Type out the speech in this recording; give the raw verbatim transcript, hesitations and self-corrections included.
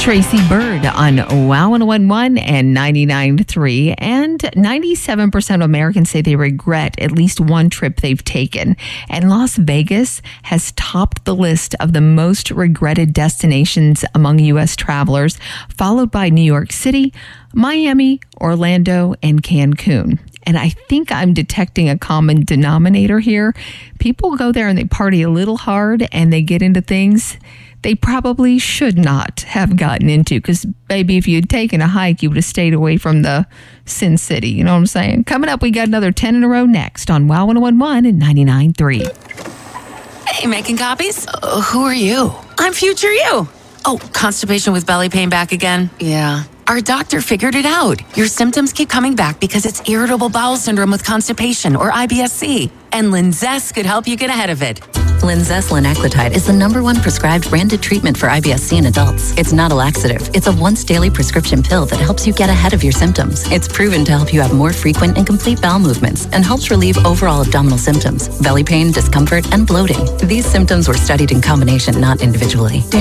Tracy Bird on Wow one oh one point one and ninety-nine point three. And ninety-seven percent of Americans say they regret at least one trip they've taken. And Las Vegas has topped the list of the most regretted destinations among U S travelers, followed by New York City, Miami, Orlando, and Cancun. And I think I'm detecting a common denominator here. People go there and they party a little hard and they get into things they probably should not have gotten into, because maybe if you'd taken a hike, you would have stayed away from the Sin City. You know what I'm saying? Coming up, we got another ten in a row next on Wow one oh one point one and ninety-nine point three. Hey, making copies? Uh, who are you? I'm future you. Oh, constipation with belly pain back again? Yeah. Our doctor figured it out. Your symptoms keep coming back because it's irritable bowel syndrome with constipation, or I B S C. And Linzess could help you get ahead of it. Linzess linaclotide is the number one prescribed branded treatment for I B S C in adults. It's not a laxative. It's a once daily prescription pill that helps you get ahead of your symptoms. It's proven to help you have more frequent and complete bowel movements and helps relieve overall abdominal symptoms, belly pain, discomfort, and bloating. These symptoms were studied in combination, not individually.